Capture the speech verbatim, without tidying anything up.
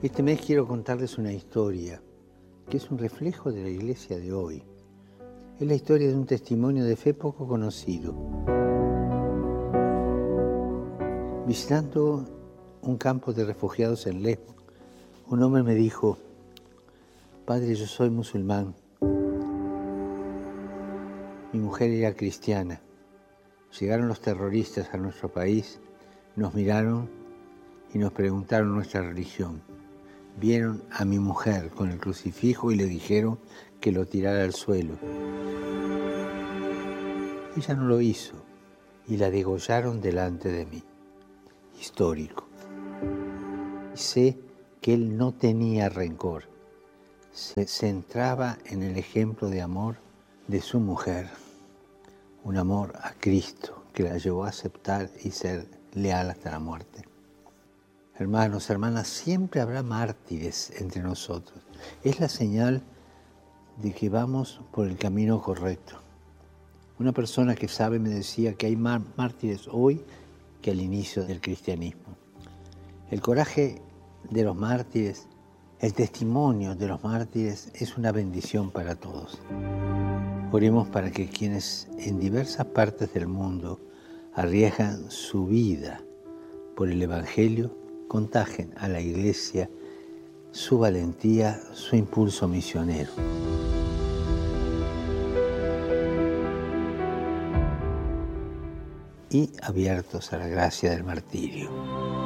Este mes quiero contarles una historia que es un reflejo de la iglesia de hoy. Es la historia de un testimonio de fe poco conocido. Visitando un campo de refugiados en Lesbos, un hombre me dijo: Padre, yo soy musulmán. Mi mujer era cristiana. Llegaron los terroristas a nuestro país, nos miraron y nos preguntaron nuestra religión. Vieron a mi mujer con el crucifijo y le dijeron que lo tirara al suelo. Ella no lo hizo y la degollaron delante de mí. Histórico. Y sé que él no tenía rencor. Se centraba en el ejemplo de amor de su mujer. Un amor a Cristo que la llevó a aceptar y ser leal hasta la muerte. Hermanos, hermanas, siempre habrá mártires entre nosotros. Es la señal de que vamos por el camino correcto. Una persona que sabe me decía que hay más mártires hoy que al inicio del cristianismo. El coraje de los mártires, el testimonio de los mártires es una bendición para todos. Oremos para que quienes en diversas partes del mundo arriesgan su vida por el Evangelio contagien a la Iglesia su valentía, su impulso misionero. Y abiertos a la gracia del martirio.